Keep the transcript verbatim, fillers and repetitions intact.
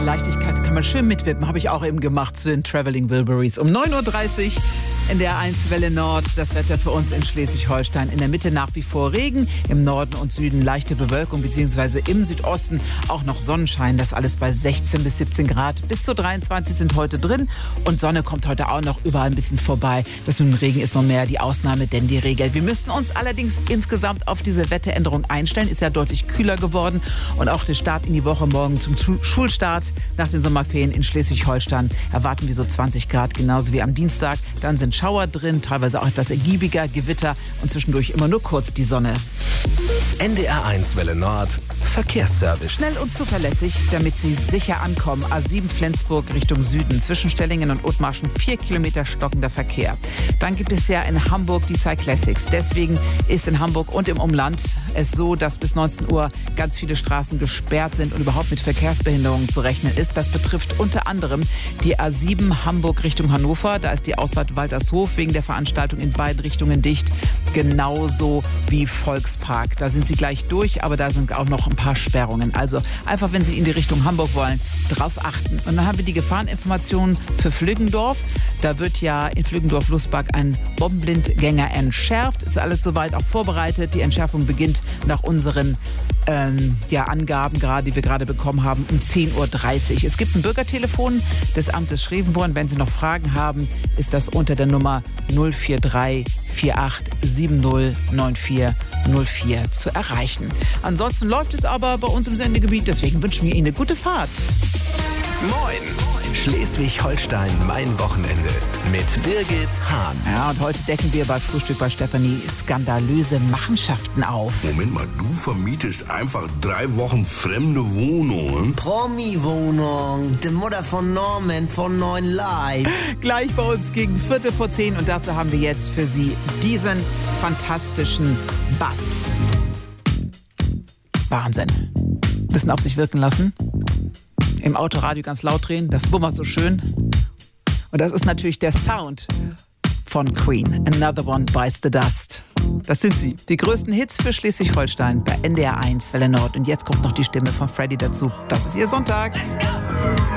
Leichtigkeit kann man schön mitwippen. Habe ich auch eben gemacht zu den Traveling Wilburys. Um neun Uhr dreißig in der eins Welle Nord. Das Wetter für uns in Schleswig-Holstein. In der Mitte nach wie vor Regen. Im Norden und Süden leichte Bewölkung, beziehungsweise im Südosten auch noch Sonnenschein. Das alles bei sechzehn bis siebzehn Grad. Bis zu dreiundzwanzig sind heute drin. Und Sonne kommt heute auch noch überall ein bisschen vorbei. Das mit dem Regen ist noch mehr die Ausnahme, denn die Regel. Wir müssten uns allerdings insgesamt auf diese Wetteränderung einstellen. Ist ja deutlich kühler geworden. Und auch der Start in die Woche morgen zum Schulstart nach den Sommerferien in Schleswig-Holstein erwarten wir so zwanzig Grad, genauso wie am Dienstag. Dann sind Schauer drin, teilweise auch etwas ergiebiger, Gewitter und zwischendurch immer nur kurz die Sonne. N D R eins Welle Nord, Verkehrsservice. Schnell und zuverlässig, damit Sie sicher ankommen. A sieben Flensburg Richtung Süden. Zwischen Stellingen und Othmarschen vier Kilometer stockender Verkehr. Dann gibt es ja in Hamburg die Cyclassics. Deswegen ist in Hamburg und im Umland es so, dass bis neunzehn Uhr ganz viele Straßen gesperrt sind und überhaupt mit Verkehrsbehinderungen zu rechnen ist. Das betrifft unter anderem die A sieben Hamburg Richtung Hannover. Da ist die Ausfahrt Waltershof wegen der Veranstaltung in beiden Richtungen dicht. Genauso wie Volkspark. Da sind Sie gleich durch, aber da sind auch noch ein paar Sperrungen. Also einfach, wenn Sie in die Richtung Hamburg wollen, drauf achten. Und dann haben wir die Gefahreninformationen für Flüggendorf. Da wird ja in Flüggendorf-Lussbach ein Bombenblindgänger entschärft. Ist alles soweit auch vorbereitet. Die Entschärfung beginnt nach unseren ähm, ja, Angaben, gerade, die wir gerade bekommen haben, um zehn Uhr dreißig. Es gibt ein Bürgertelefon des Amtes Schrevenborn. Wenn Sie noch Fragen haben, ist das unter der Nummer null vier drei vier acht sieben null neun vier null vier zu erreichen. Ansonsten läuft es aber bei uns im Sendegebiet, deswegen wünschen wir Ihnen eine gute Fahrt. Moin! Schleswig-Holstein, mein Wochenende mit Birgit Hahn. Ja, und heute decken wir bei Frühstück bei Stefanie skandalöse Machenschaften auf. Moment mal, du vermietest einfach drei Wochen fremde Wohnungen? Promi-Wohnung, die Mutter von Norman von Neuen Live. Gleich bei uns gegen Viertel vor zehn und dazu haben wir jetzt für Sie diesen fantastischen Bass. Wahnsinn. Bisschen auf sich wirken lassen. Im Autoradio ganz laut drehen, das wummert so schön. Und das ist natürlich der Sound von Queen. Another One Bites the Dust. Das sind sie, die größten Hits für Schleswig-Holstein bei N D R eins Welle Nord. Und jetzt kommt noch die Stimme von Freddy dazu. Das ist Ihr Sonntag.